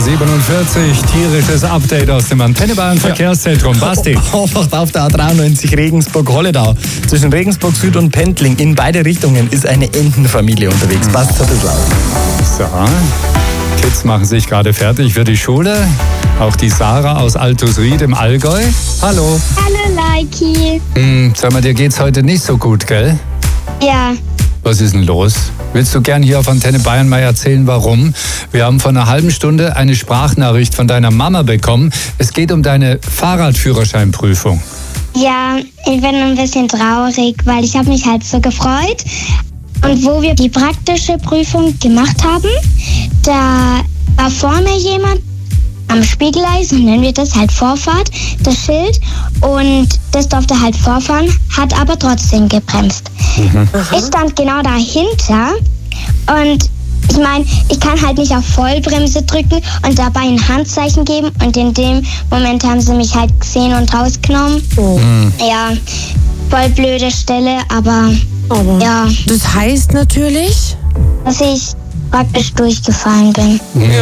tierisches Update aus dem Antenne Bayern Verkehrszentrum. Basti. Aufwacht auf der A93 Regensburg-Holledau. Zwischen Regensburg Süd und Pendling in beide Richtungen ist eine Entenfamilie unterwegs. Passt ein bisschen auf. So, Kids machen sich gerade fertig für die Schule. Auch die Sarah aus Altusried im Allgäu. Hallo. Hallo, Leiki. Sag mal, dir geht's heute nicht so gut, gell? Ja. Was ist denn los? Willst du gern hier auf Antenne Bayern mal erzählen, warum? Wir haben vor einer halben Stunde eine Sprachnachricht von deiner Mama bekommen. Es geht um deine Fahrradführerscheinprüfung. Ja, ich bin ein bisschen traurig, weil ich habe mich halt so gefreut. Und wo wir die praktische Prüfung gemacht haben, da war vor mir jemand am Spiegeleis, und nennen wir das halt Vorfahrt, das Schild, und das durfte halt vorfahren, hat aber trotzdem gebremst. Ich stand genau dahinter und ich meine, ich kann halt nicht auf Vollbremse drücken und dabei ein Handzeichen geben, und in dem Moment haben sie mich halt gesehen und rausgenommen. Ja, voll blöde Stelle, aber ja. Das heißt natürlich, Dass ich praktisch durchgefallen bin.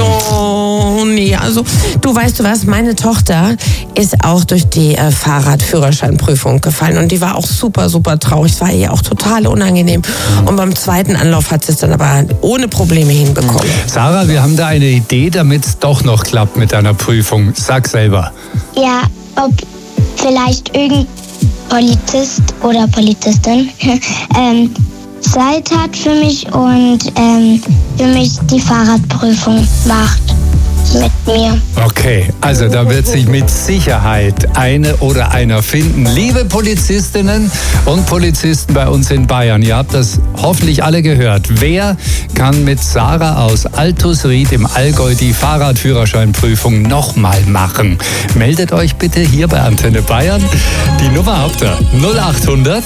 oh nee, also du weißt du was, meine Tochter ist auch durch die Fahrradführerscheinprüfung gefallen und die war auch super, super traurig. Es war ihr auch total unangenehm. Und beim zweiten Anlauf hat sie es dann aber ohne Probleme hinbekommen. Sarah, wir haben da eine Idee, damit es doch noch klappt mit deiner Prüfung. Sag selber. Ja, ob vielleicht irgendein Polizist oder Polizistin Zeit hat für mich und für mich die Fahrradprüfung macht mit mir. Okay, also da wird sich mit Sicherheit eine oder einer finden. Liebe Polizistinnen und Polizisten bei uns in Bayern, ihr habt das hoffentlich alle gehört. Wer kann mit Sarah aus Altusried im Allgäu die Fahrradführerscheinprüfung nochmal machen? Meldet euch bitte hier bei Antenne Bayern. Die Nummer habt ihr 0800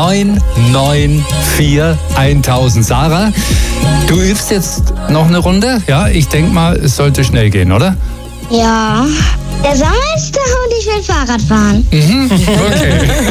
994 1000. Sarah, du übst jetzt noch eine Runde? Ja, ich denke mal, es sollte schnell gehen, oder? Ja, der Sommer ist da und ich will Fahrrad fahren. Okay.